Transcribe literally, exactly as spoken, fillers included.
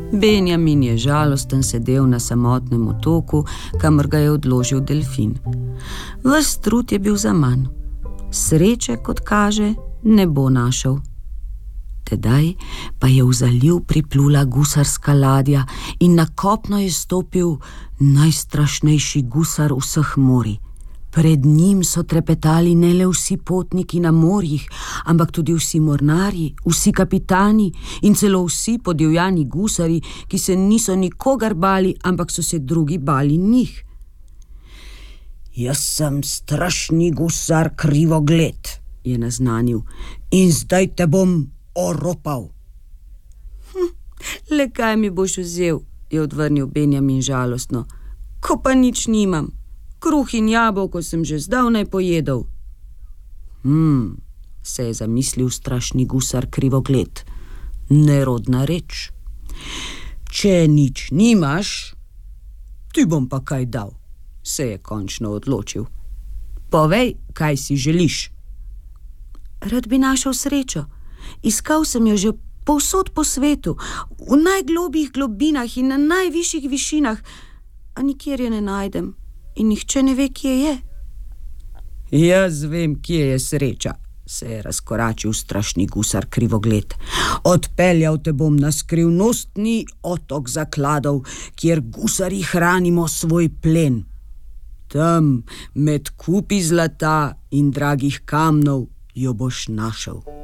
Benjamin je žalosten sedel na samotnem otoku, kamor ga je odložil delfin. Ves trud je bil zaman. Sreče, kot kaže, ne bo našel. Tedaj pa je v zaliv priplula gusarska ladja in na kopno je stopil najstrašnejši gusar vseh morij. Pred njim so trepetali ne le vsi potniki na morjih, ampak tudi vsi mornarji, vsi kapitani in celo vsi podivjani gusari, ki se niso nikogar bali, ampak so se drugi bali njih. Jaz sem strašni gusar Krivogled, je naznanil, in zdaj te bom oropal. Hm, le kaj mi boš vzel, je odvrnil Benjamin žalostno, ko pa nič nimam. Kruh in jabolko sem že zdavnaj pojedel. Hm, se je zamislil strašni gusar Krivogled. Nerodna reč. Če nič nimaš, ti bom pa kaj dal, se je končno odločil. Povej, kaj si želiš. Rad bi našel srečo. Iskal sem jo že povsod po svetu, v najglobjih globinah in na najvišjih višinah, a nikjer je ne najdem. In nihče ne ve, kje je. Jaz vem, kje je sreča, se je razkoračil strašni gusar Krivogled. Odpeljal te bom na skrivnostni otok zakladov, kjer gusari hranimo svoj plen. Tam, med kupi zlata in dragih kamnov, jo boš našel.